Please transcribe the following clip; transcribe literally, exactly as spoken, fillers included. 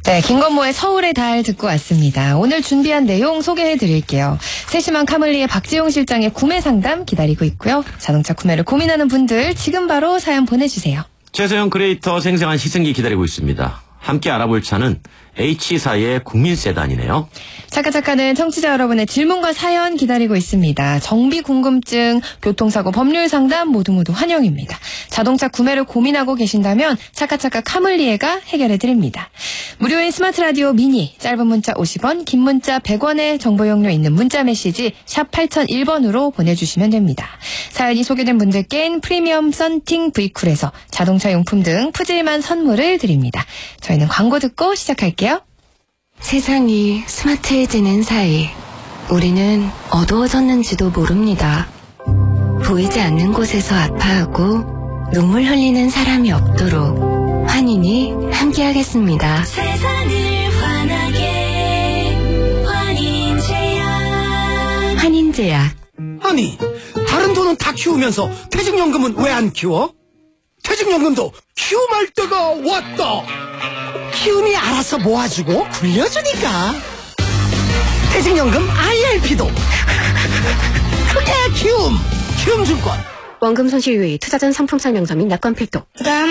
네, 김건모의 서울의 달 듣고 왔습니다. 오늘 준비한 내용 소개해 드릴게요. 세심한 카물리의 박지용 실장의 구매 상담 기다리고 있고요. 자동차 구매를 고민하는 분들 지금 바로 사연 보내주세요. 최소형 크리에이터 생생한 시승기 기다리고 있습니다. 함께 알아볼 차는 H사의 국민 세단이네요. 차카차카는 청취자 여러분의 질문과 사연 기다리고 있습니다. 정비 궁금증, 교통사고 법률 상담 모두 모두 환영입니다. 자동차 구매를 고민하고 계신다면 차카차카 카물리에가 해결해드립니다. 무료인 스마트 라디오 미니, 짧은 문자 오십 원, 긴 문자 백 원의 정보 용료 있는 문자 메시지 샵 팔공공일 번으로 보내주시면 됩니다. 사연이 소개된 분들께는 프리미엄 썬팅 브이쿨에서 자동차 용품 등 푸짐한 선물을 드립니다. 저희는 광고 듣고 시작할게요. 세상이 스마트해지는 사이 우리는 어두워졌는지도 모릅니다. 보이지 않는 곳에서 아파하고 눈물 흘리는 사람이 없도록 환인이 함께하겠습니다. 세상을 환하게 환인제약. 환인제약. 아니, 다른 돈은 다 키우면서 퇴직연금은 왜 안 키워? 퇴직연금도 키움할 때가 왔다. 키움이 알아서 모아주고 굴려주니까. 퇴직연금 아이알피도 크게 키움. 키움증권. 원금 손실 유의, 투자 전 상품 설명서 및 약관 필독.